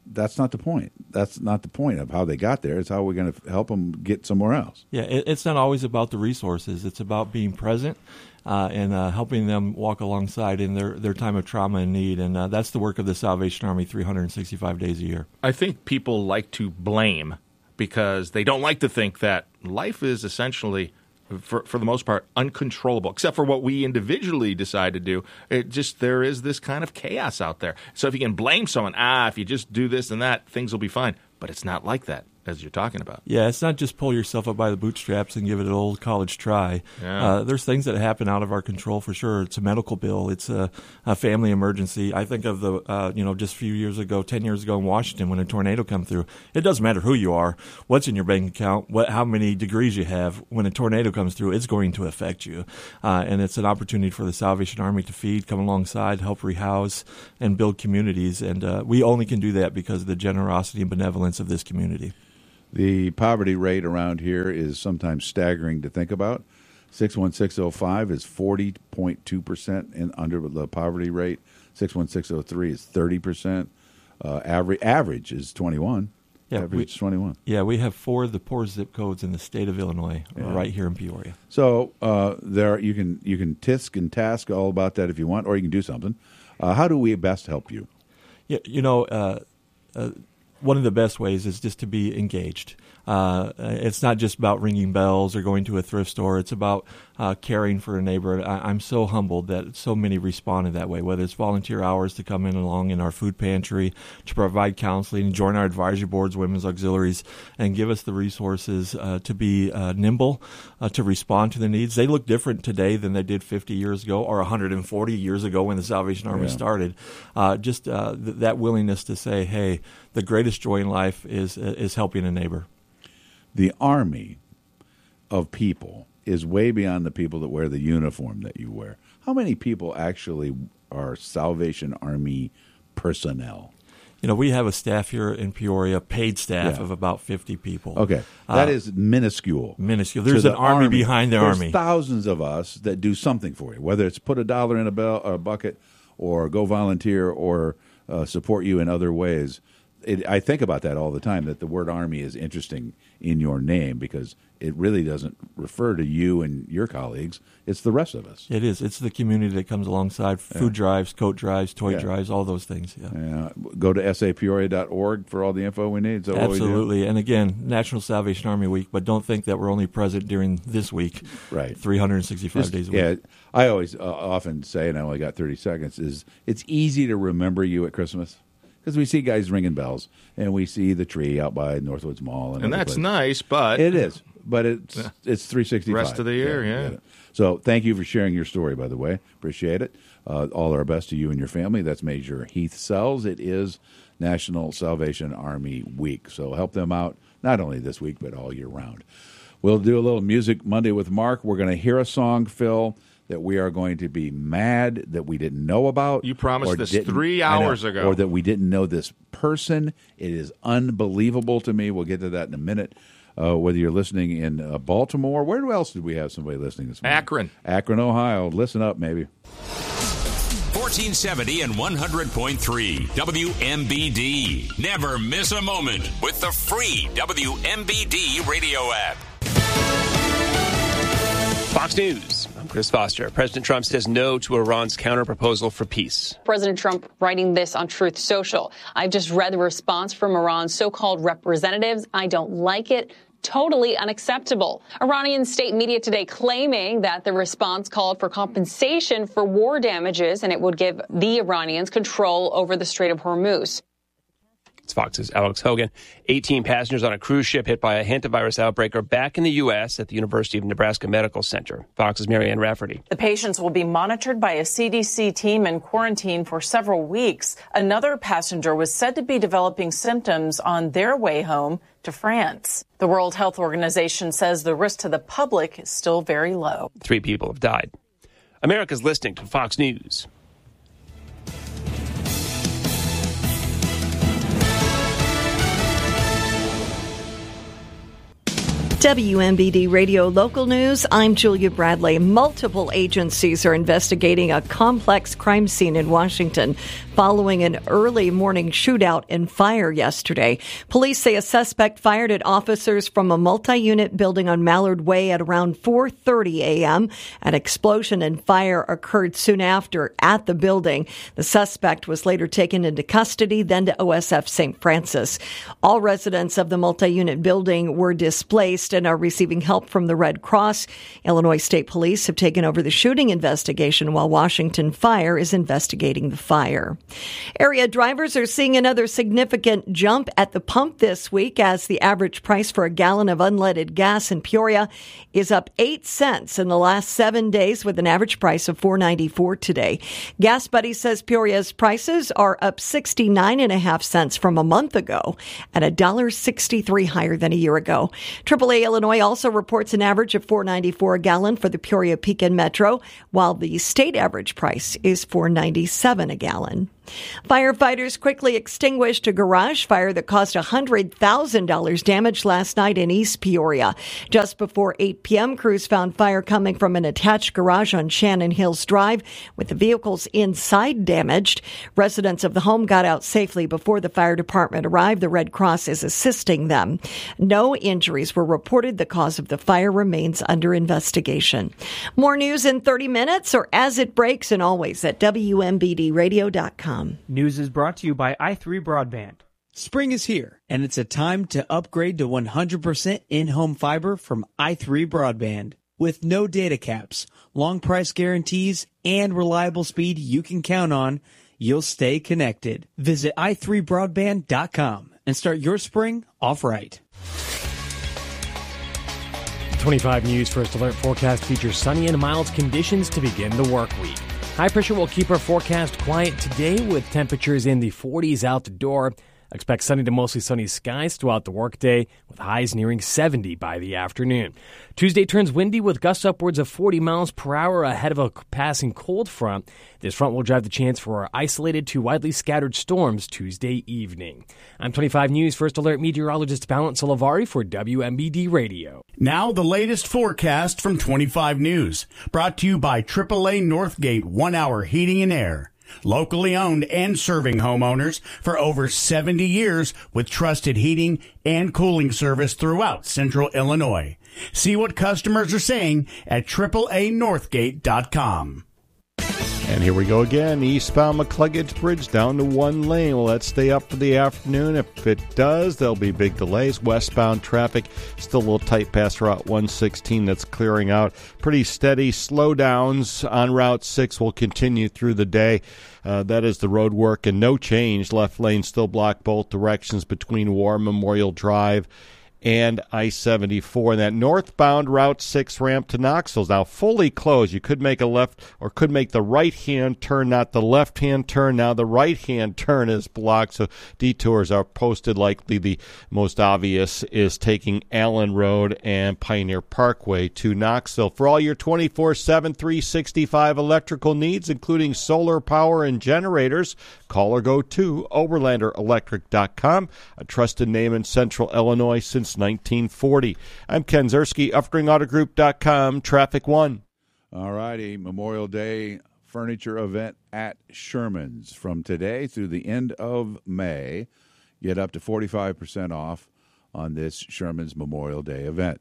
Speaker 1: that's not the point. That's not the point of how they got there. It's how we're going to help them get somewhere else.
Speaker 29: Yeah, it, it's not always about the resources. It's about being present uh, and uh, helping them walk alongside in their, their time of trauma and need. And uh, that's the work of the Salvation Army three hundred sixty-five days a year.
Speaker 2: I think people like to blame because they don't like to think that life is essentially, for for the most part, uncontrollable, except for what we individually decide to do. It just, there is this kind of chaos out there. So if you can blame someone, ah, if you just do this and that, things will be fine. But it's not like that, as you're talking about.
Speaker 29: Yeah, it's not just pull yourself up by the bootstraps and give it an old college try.
Speaker 2: Yeah.
Speaker 29: Uh, there's things that happen out of our control for sure. It's a medical bill. It's a, a family emergency. I think of the, uh, you know, just a few years ago, ten years ago in Washington when a tornado come through. It doesn't matter who you are, what's in your bank account, what, how many degrees you have. When a tornado comes through, it's going to affect you. Uh, and it's an opportunity for the Salvation Army to feed, come alongside, help rehouse, and build communities. And uh, we only can do that because of the generosity and benevolence of this community.
Speaker 1: The poverty rate around here is sometimes staggering to think about. six one six oh five is forty point two percent in under the poverty rate. six one six oh three is thirty percent. Uh, average average is twenty-one.
Speaker 29: Yeah,
Speaker 1: average
Speaker 29: we,
Speaker 1: is twenty-one.
Speaker 29: Yeah, we have four of the poorest zip codes in the state of Illinois,
Speaker 1: Yeah.
Speaker 29: right here in Peoria.
Speaker 1: So uh, there, you can you can tisk and task all about that if you want, or you can do something. Uh, how do we best help you?
Speaker 29: Yeah, you know, uh, uh, one of the best ways is just to be engaged. Uh, it's not just about ringing bells or going to a thrift store. It's about uh, caring for a neighbor. I, I'm so humbled that so many responded that way, whether it's volunteer hours to come in along in our food pantry, to provide counseling, join our advisory boards, women's auxiliaries, and give us the resources uh, to be uh, nimble, uh, to respond to the needs. They look different today than they did fifty years ago or one hundred forty years ago when the Salvation Army
Speaker 1: Yeah.
Speaker 29: started. Uh, just uh, th- that willingness to say, hey, the greatest joy in life is is helping a neighbor.
Speaker 1: The army of people is way beyond the people that wear the uniform that you wear. How many people actually are Salvation Army personnel?
Speaker 29: You know, we have a staff here in Peoria, paid staff
Speaker 1: Yeah.
Speaker 29: of about fifty people.
Speaker 1: Okay, that
Speaker 29: Uh,
Speaker 1: is minuscule.
Speaker 29: Minuscule.
Speaker 1: to
Speaker 29: There's
Speaker 1: the
Speaker 29: an army behind the
Speaker 1: There's
Speaker 29: army.
Speaker 1: thousands of us that do something for you, whether it's put a dollar in a, bell, a bucket or go volunteer or uh, support you in other ways. It, I think about that all the time, that the word army is interesting in your name because it really doesn't refer to you and your colleagues. It's the rest of us.
Speaker 29: It is. It's the community that comes alongside. Food
Speaker 1: Yeah.
Speaker 29: drives, coat drives, toy
Speaker 1: Yeah.
Speaker 29: drives, all those things. Yeah.
Speaker 1: Yeah. Go to s a peoria dot org for all the info we need. Is that what we do?
Speaker 29: Absolutely. And again, National Salvation Army Week, but don't think that we're only present during this week.
Speaker 1: Right.
Speaker 29: three hundred sixty-five
Speaker 1: Just-
Speaker 29: days a week.
Speaker 1: Yeah, I always uh, often say, and I only got thirty seconds, is it's easy to remember you at Christmas because we see guys ringing bells and we see the tree out by Northwoods Mall. And,
Speaker 2: And
Speaker 1: other
Speaker 2: that's
Speaker 1: places.
Speaker 2: nice, but
Speaker 1: It is, but it's
Speaker 2: Yeah.
Speaker 1: it's three sixty-five.
Speaker 2: Rest of the year, yeah.
Speaker 1: yeah. So thank you for sharing your story, by the way. Appreciate it. Uh, all our best to you and your family. That's Major Heath Sells. It is National Salvation Army Week, so help them out not only this week but all year round. We'll do a little Music Monday with Mark. We're going to hear a song, Phil, that we are going to be mad that we didn't know about.
Speaker 2: You promised
Speaker 1: or
Speaker 2: this
Speaker 1: didn't-
Speaker 2: three
Speaker 1: I know,
Speaker 2: hours ago.
Speaker 1: Or that we didn't know this person. It is unbelievable to me. We'll get to that in a minute. Uh, whether you're listening in uh, Baltimore, where else did we have somebody listening this morning?
Speaker 2: Akron.
Speaker 1: Akron, Ohio. Listen up, maybe.
Speaker 5: fourteen seventy and one hundred point three W M B D. Never miss a moment with the free W M B D radio app.
Speaker 6: Fox News. I'm Chris Foster. President Trump says no to Iran's counterproposal for peace.
Speaker 7: President Trump writing this on Truth Social. I've just read the response from Iran's so-called representatives. I don't like it. Totally unacceptable. Iranian state media today claiming that the response called for compensation for war damages and it would give the Iranians control over the Strait of Hormuz.
Speaker 6: It's Fox's Alex Hogan. eighteen passengers on a cruise ship hit by a hantavirus outbreak are back in the U S at the University of Nebraska Medical Center. Fox's Marianne Rafferty.
Speaker 8: The patients will be monitored by a C D C team and quarantined for several weeks. Another passenger was said to be developing symptoms on their way home to France. The World Health Organization says the risk to the public is still very low.
Speaker 6: Three people have died. America's listening to Fox News.
Speaker 9: W M B D Radio Local News, I'm Julia Bradley. Multiple agencies are investigating a complex crime scene in Washington following an early morning shootout and fire yesterday. Police say a suspect fired at officers from a multi-unit building on Mallard Way at around four thirty a.m. An explosion and fire occurred soon after at the building. The suspect was later taken into custody, then to O S F Saint Francis. All residents of the multi-unit building were displaced and are receiving help from the Red Cross. Illinois State Police have taken over the shooting investigation while Washington Fire is investigating the fire. Area drivers are seeing another significant jump at the pump this week as the average price for a gallon of unleaded gas in Peoria is up eight cents in the last seven days with an average price of four ninety-four today. Gas Buddy says Peoria's prices are up sixty-nine and a half cents from a month ago and one dollar sixty-three higher than a year ago. triple A Illinois also reports an average of four ninety-four a gallon for the Peoria Pekin Metro, while the state average price is four ninety-seven a gallon. Firefighters quickly extinguished a garage fire that caused one hundred thousand dollars damage last night in East Peoria. Just before eight p.m., crews found fire coming from an attached garage on Shannon Hills Drive, with the vehicles inside damaged. Residents of the home got out safely before the fire department arrived. The Red Cross is assisting them. No injuries were reported. The cause of the fire remains under investigation. More news in thirty minutes or as it breaks, and always at W M B D radio dot com.
Speaker 10: News is brought to you by i three Broadband.
Speaker 11: Spring is here, and it's a time to upgrade to one hundred percent in-home fiber from i three Broadband. With no data caps, long price guarantees, and reliable speed you can count on, you'll stay connected. Visit i three broadband dot com and start your spring off right.
Speaker 12: twenty-five News First Alert forecast features sunny and mild conditions to begin the work week. High pressure will keep our forecast quiet today with temperatures in the forties out the door. Expect sunny to mostly sunny skies throughout the workday with highs nearing seventy by the afternoon. Tuesday turns windy with gusts upwards of forty miles per hour ahead of a passing cold front. This front will drive the chance for isolated to widely scattered storms Tuesday evening. I'm twenty-five News First Alert meteorologist Valent Solivari for W M B D Radio.
Speaker 14: Now the latest forecast from twenty-five News, brought to you by triple A Northgate One Hour Heating and Air. Locally owned and serving homeowners for over seventy years with trusted heating and cooling service throughout Central Illinois. See what customers are saying at triple A northgate dot com.
Speaker 13: And here we go again. Eastbound McCluggage Bridge down to one lane. Will that stay up for the afternoon? If it does, there'll be big delays. Westbound traffic still a little tight past Route one sixteen. That's clearing out. Pretty steady slowdowns on Route six will continue through the day. Uh, that is the road work and no change. Left lane still blocked both directions between War Memorial Drive and I seventy-four. And that northbound Route six ramp to Knoxville is now fully closed. You could make a left or could make the right-hand turn, not the left-hand turn. Now the right-hand turn is blocked, so detours are posted. Likely the most obvious is taking Allen Road and Pioneer Parkway to Knoxville. For all your twenty-four seven, three sixty-five electrical needs, including solar power and generators, call or go to Oberlander Electric dot com, a trusted name in Central Illinois since nineteen forty. I'm Ken Zerski, Uftring Auto Group dot com, Traffic One.
Speaker 1: All righty, Memorial Day furniture event at Sherman's from today through the end of May. Get up to forty-five percent off on this Sherman's Memorial Day event.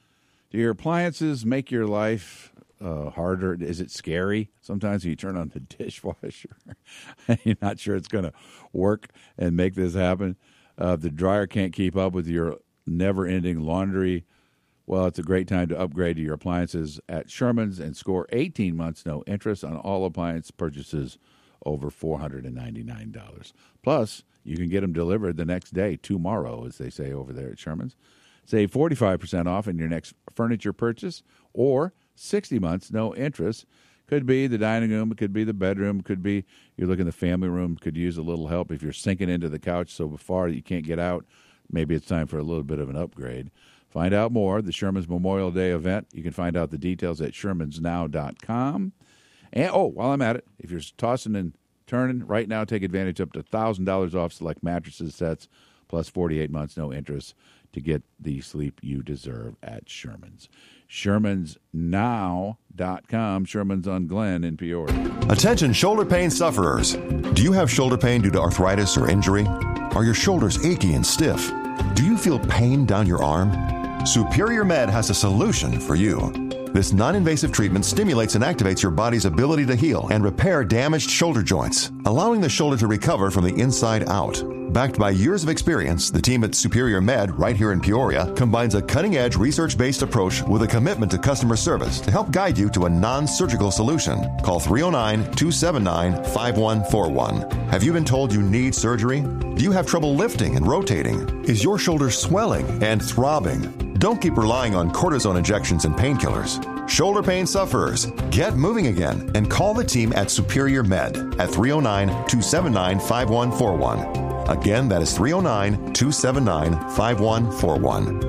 Speaker 1: Do your appliances make your life uh, harder? Is it scary? Sometimes when you turn on the dishwasher, you're not sure it's going to work and make this happen. Uh, the dryer can't keep up with your never-ending laundry. Well, it's a great time to upgrade to your appliances at Sherman's and score eighteen months no interest on all appliance purchases over four hundred ninety-nine dollars. Plus, you can get them delivered the next day, tomorrow, as they say over there at Sherman's. Save forty-five percent off in your next furniture purchase or sixty months no interest. Could be the dining room, it could be the bedroom, it could be you're looking at the family room, could use a little help if you're sinking into the couch so far that you can't get out. Maybe it's time for a little bit of an upgrade. Find out more, the Sherman's Memorial Day event. You can find out the details at shermans now dot com. And, oh, while I'm at it, if you're tossing and turning right now, take advantage up to one thousand dollars off select mattresses sets, plus forty-eight months, no interest. to get the sleep you deserve at Sherman's. Shermans Now dot com, Sherman's on Glen in Peoria.
Speaker 3: Attention shoulder pain sufferers. Do you have shoulder pain due to arthritis or injury? Are your shoulders achy and stiff? Do you feel pain down your arm? Superior Med has a solution for you. This non-invasive treatment stimulates and activates your body's ability to heal and repair damaged shoulder joints, allowing the shoulder to recover from the inside out. Backed by years of experience, the team at Superior Med, right here in Peoria, combines a cutting-edge research-based approach with a commitment to customer service to help guide you to a non-surgical solution. Call three oh nine, two seven nine, five one four one. Have you been told you need surgery? Do you have trouble lifting and rotating? Is your shoulder swelling and throbbing? Don't keep relying on cortisone injections and painkillers. Shoulder pain sufferers, get moving again and call the team at Superior Med at three oh nine, two seven nine, five one four one. Again, that is three oh nine, two seven nine, five one four one.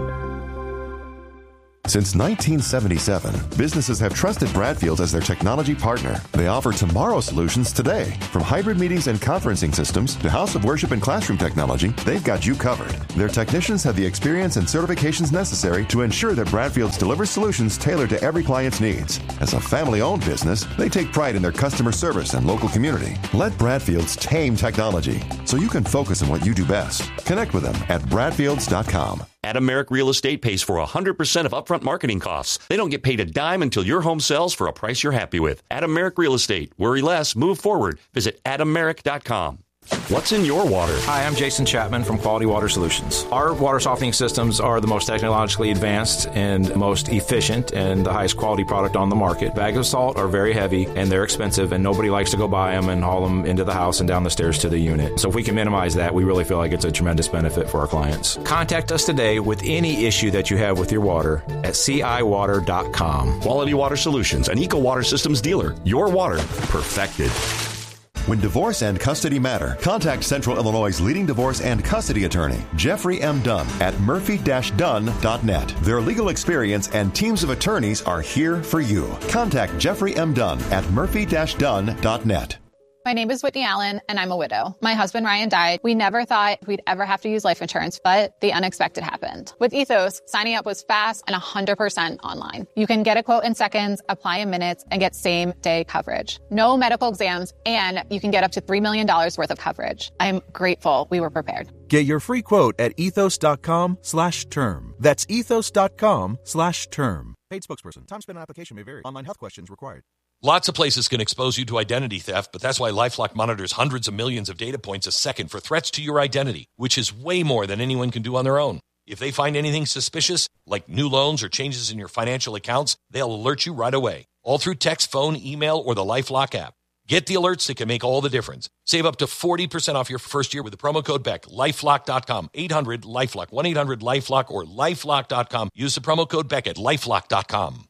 Speaker 3: Since nineteen seventy-seven, businesses have trusted Bradfield as their technology partner. They offer tomorrow solutions today. From hybrid meetings and conferencing systems to house of worship and classroom technology, they've got you covered. Their technicians have the experience and certifications necessary to ensure that Bradfields delivers solutions tailored to every client's needs. As a family-owned business, they take pride in their customer service and local community. Let Bradfields tame technology so you can focus on what you do best. Connect with them at bradfields dot com.
Speaker 15: Adameric Real Estate pays for one hundred percent of upfront marketing costs. They don't get paid a dime until your home sells for a price you're happy with. Adameric Real Estate. Worry less. Move forward. Visit adameric dot com. What's in your water?
Speaker 16: Hi, I'm Jason Chapman from Quality Water Solutions. Our water softening systems are the most technologically advanced and most efficient and the highest quality product on the market. Bags of salt are very heavy and they're expensive, and nobody likes to go buy them and haul them into the house and down the stairs to the unit. So if we can minimize that, we really feel like it's a tremendous benefit for our clients. Contact us today with any issue that you have with your water at C I water dot com.
Speaker 15: Quality Water Solutions, an Eco Water Systems dealer. Your water perfected.
Speaker 3: When divorce and custody matter, contact Central Illinois' leading divorce and custody attorney, Jeffrey M. Dunn, at murphy dash dunn dot net. Their legal experience and teams of attorneys are here for you. Contact Jeffrey M. Dunn at murphy dash dunn dot net.
Speaker 17: My name is Whitney Allen, and I'm a widow. My husband, Ryan, died. We never thought we'd ever have to use life insurance, but the unexpected happened. With Ethos, signing up was fast and one hundred percent online. You can get a quote in seconds, apply in minutes, and get same-day coverage. No medical exams, and you can get up to three million dollars worth of coverage. I'm grateful we were prepared.
Speaker 18: Get your free quote at ethos.com slash term. That's ethos.com slash term.
Speaker 23: Paid spokesperson. Time spent on application may vary. Online health questions required.
Speaker 19: Lots of places can expose you to identity theft, but that's why LifeLock monitors hundreds of millions of data points a second for threats to your identity, which is way more than anyone can do on their own. If they find anything suspicious, like new loans or changes in your financial accounts, they'll alert you right away, all through text, phone, email, or the LifeLock app. Get the alerts that can make all the difference. Save up to forty percent off your first year with the promo code Beck. lifelock dot com, eight hundred LifeLock, one eight hundred LifeLock, or lifelock dot com. Use the promo code Beck at lifelock dot com.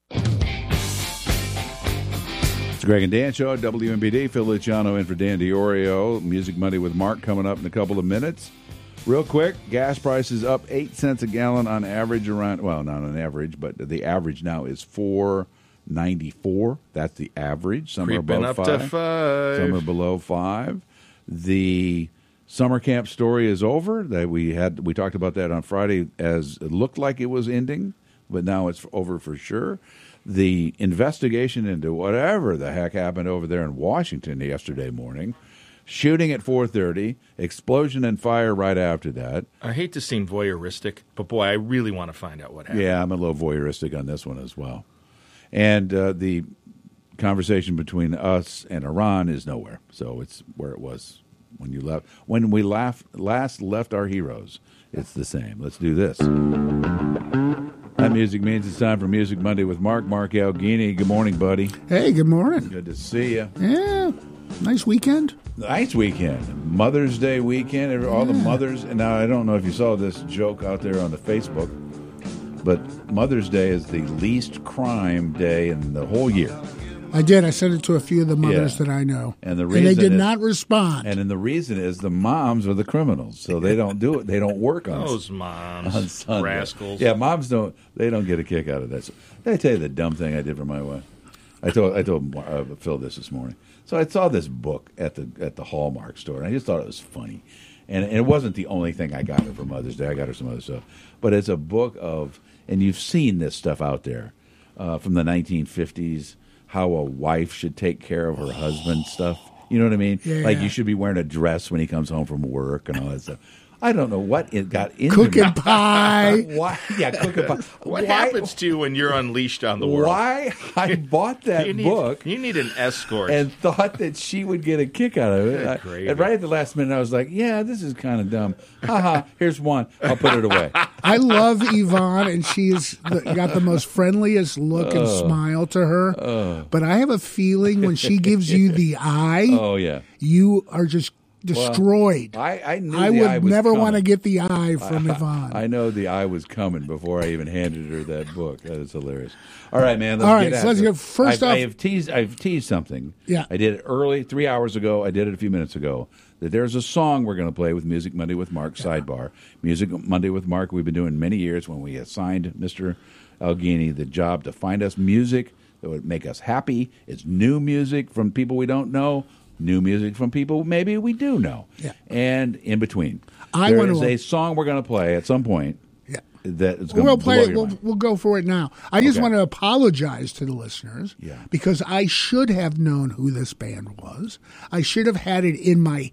Speaker 1: It's Greg and Dan Show, W M B D. Phil Luciano in for Dan DiOrio. Music Monday with Mark coming up in a couple of minutes. Real quick, gas prices up eight cents a gallon on average around, well, not on average, but the average now is four ninety-four. That's the average. Some
Speaker 2: Creeping
Speaker 1: are above
Speaker 2: up
Speaker 1: five.
Speaker 2: to five.
Speaker 1: Some are below five. The summer camp story is over. That we had we talked about that on Friday as it looked like it was ending, but now it's over for sure. The investigation into whatever the heck happened over there in Washington yesterday morning, shooting at four thirty, explosion and fire right after that.
Speaker 2: I hate to seem voyeuristic, but boy, I really want to find out what happened.
Speaker 1: Yeah, I'm a little voyeuristic on this one as well. And uh, the conversation between us and Iran is nowhere. So it's where it was when you left. When we laugh, last left our heroes, it's the same. Let's do this. That music means it's time for Music Monday with Mark. Mark Alghini. Good morning, buddy.
Speaker 20: Hey, good morning.
Speaker 1: Good to see you.
Speaker 20: Yeah, nice weekend.
Speaker 1: Nice weekend. Mother's Day weekend. All yeah. the mothers. And now I don't know if you saw this joke out there on the Facebook, but Mother's Day is the least crime day in the whole year.
Speaker 20: I did. I sent it to a few of the mothers
Speaker 1: yeah.
Speaker 20: that I know.
Speaker 1: And the reason
Speaker 20: and they did
Speaker 1: is,
Speaker 20: not respond.
Speaker 1: And then the reason is the moms are the criminals, so they don't do it. They don't work on
Speaker 2: those moms,
Speaker 1: on Sunday.
Speaker 2: Rascals.
Speaker 1: Yeah, moms don't. They don't get a kick out of that. So, did I tell you the dumb thing I did for my wife? I told I told uh, Phil this this morning. So I saw this book at the at the Hallmark store, and I just thought it was funny. And, and it wasn't the only thing I got her for Mother's Day. I got her some other stuff. But it's a book of, and you've seen this stuff out there uh, from the nineteen fifties, how a wife should take care of her oh. husband stuff. You know what I mean?
Speaker 20: Yeah.
Speaker 1: Like you should be wearing a dress when he comes home from work and all that stuff. I don't know what it got into
Speaker 20: cooking
Speaker 1: me.
Speaker 20: pie.
Speaker 1: Why? Yeah, cooking pie.
Speaker 2: What
Speaker 1: why,
Speaker 2: happens to you when you're unleashed on the world?
Speaker 1: Why I bought that
Speaker 2: you need,
Speaker 1: book?
Speaker 2: You need an escort,
Speaker 1: and thought that she would get a kick out of it. I, and right at the last minute, I was like, "Yeah, this is kind of dumb." Haha. Here's one. I'll put it away.
Speaker 20: I love Yvonne, and she's got the most friendliest look and
Speaker 1: Oh.
Speaker 20: smile to her.
Speaker 1: Oh.
Speaker 20: But I have a feeling when she gives you the eye,
Speaker 1: Oh yeah.
Speaker 20: you are just destroyed.
Speaker 1: Well, I, I knew
Speaker 20: I
Speaker 1: the
Speaker 20: would
Speaker 1: eye was
Speaker 20: never
Speaker 1: coming.
Speaker 20: want to get the eye from
Speaker 1: I,
Speaker 20: Yvonne.
Speaker 1: I know the eye was coming before I even handed her that book. That is hilarious. All right, man. Let's
Speaker 20: All right,
Speaker 1: get
Speaker 20: so let's
Speaker 1: after
Speaker 20: go.
Speaker 1: it.
Speaker 20: First
Speaker 1: I've,
Speaker 20: off-
Speaker 1: I have teased. I've teased something.
Speaker 20: Yeah.
Speaker 1: I did it early, three hours ago. I did it a few minutes ago. That there's a song we're going to play with Music Monday with Mark. Yeah. Sidebar. Music Monday with Mark. We've been doing many years when we assigned Mister Alghini the job to find us music that would make us happy. It's new music from people we don't know. New music from people maybe we do know.
Speaker 20: Yeah.
Speaker 1: And in between.
Speaker 20: I
Speaker 1: there
Speaker 20: wanna-
Speaker 1: is a song we're going to play at some point.
Speaker 20: Yeah.
Speaker 1: That is going
Speaker 20: We'll
Speaker 1: to
Speaker 20: play
Speaker 1: blow
Speaker 20: it.
Speaker 1: your
Speaker 20: We'll,
Speaker 1: mind.
Speaker 20: we'll go for it now. I just
Speaker 1: Okay.
Speaker 20: want to apologize to the listeners
Speaker 1: Yeah.
Speaker 20: because I should have known who this band was. I should have had it in my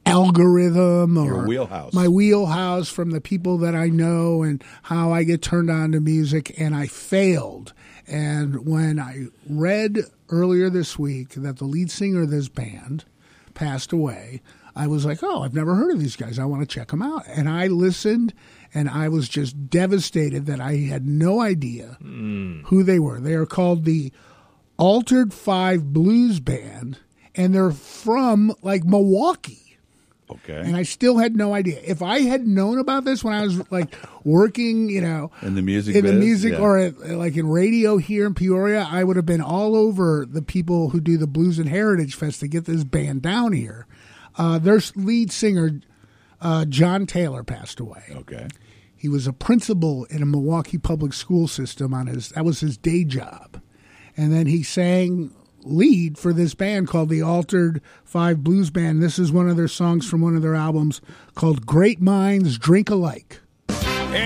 Speaker 20: algorithm or
Speaker 1: Your wheelhouse.
Speaker 20: my wheelhouse from the people that I know and how I get turned on to music, and I failed. And when I read earlier this week that the lead singer of this band passed away, I was like, oh, I've never heard of these guys. I want to check them out. And I listened, and I was just devastated that I had no idea
Speaker 2: Mm.
Speaker 20: who they were. They are called the Altered Five Blues Band, and they're from, like, Milwaukee.
Speaker 1: Okay.
Speaker 20: And I still had no idea. If I had known about this when I was, like, working, you know,
Speaker 1: In the music
Speaker 20: in the
Speaker 1: biz?
Speaker 20: music
Speaker 1: Yeah.
Speaker 20: or at, like in radio here in Peoria, I would have been all over the people who do the Blues and Heritage Fest to get this band down here. Uh, their lead singer, uh, John Taylor, passed away.
Speaker 1: Okay.
Speaker 20: He was a principal in a Milwaukee public school system on his, that was his day job. And then he sang lead for this band called the Altered Five Blues Band. This is one of their songs from one of their albums called Great Minds Drink Alike.